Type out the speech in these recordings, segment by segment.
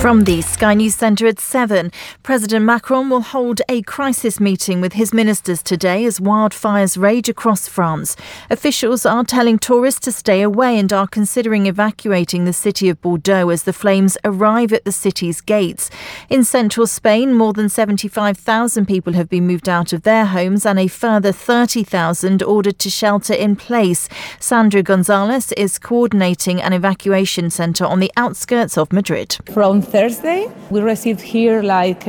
From the Sky News Centre at 7, President Macron will hold a crisis meeting with his ministers today as wildfires rage across France. Officials are telling tourists to stay away and are considering evacuating the city of Bordeaux as the flames arrive at the city's gates. In central Spain, more than 75,000 people have been moved out of their homes and a further 30,000 ordered to shelter in place. Sandra Gonzalez is coordinating an evacuation centre on the outskirts of Madrid. From Thursday, we received here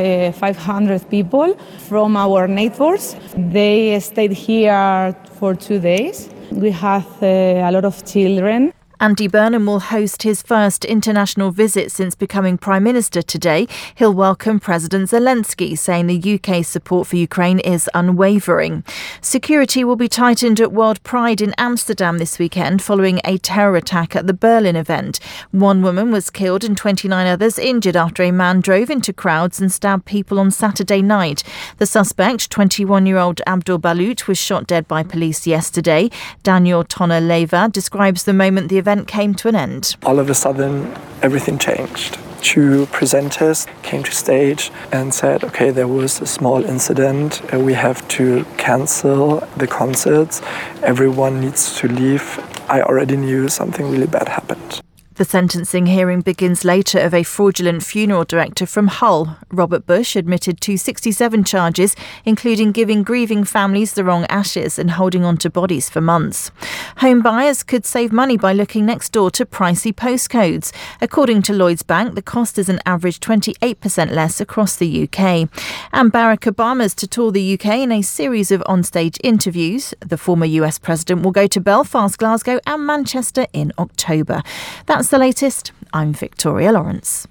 500 people from our neighbors. They stayed here for 2 days. We have a lot of children. Andy Burnham will host his first international visit since becoming Prime Minister today. He'll welcome President Zelensky, saying the UK's support for Ukraine is unwavering. Security will be tightened at World Pride in Amsterdam this weekend following a terror attack at the Berlin event. One woman was killed and 29 others injured after a man drove into crowds and stabbed people on Saturday night. The suspect, 21-year-old Abdul Balut, was shot dead by police yesterday. Daniel Tonner-Leva describes the moment the event came to an end. All of a sudden, everything changed. 2 presenters came to stage and said, okay, there was a small incident. We have to cancel the concerts. Everyone needs to leave. I already knew something really bad happened. The sentencing hearing begins later of a fraudulent funeral director from Hull. Robert Bush admitted to 67 charges, including giving grieving families the wrong ashes and holding on to bodies for months. Home buyers could save money by looking next door to pricey postcodes. According to Lloyds Bank, the cost is an average 28% less across the UK. And Barack Obama's to tour the UK in a series of onstage interviews. The former US president will go to Belfast, Glasgow and Manchester in October. That's the latest. I'm Victoria Lawrence.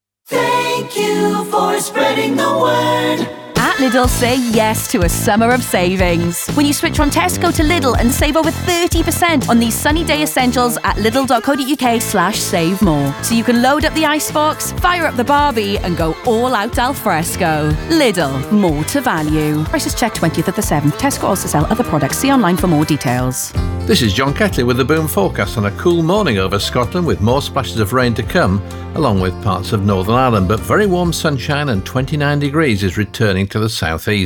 Thank you for spreading the word. At Lidl, say yes to a summer of savings. When you switch from Tesco to Lidl and save over 30% on these sunny day essentials at lidl.co.uk/save more. So you can load up the icebox, fire up the barbie and go all out al fresco. Lidl, more to value. Prices checked 20th of the 7th. Tesco also sell other products. See online for more details. This is John Ketley with the Boom Forecast on a cool morning over Scotland with more splashes of rain to come, along with parts of Northern Ireland, but very warm sunshine and 29 degrees is returning to the southeast.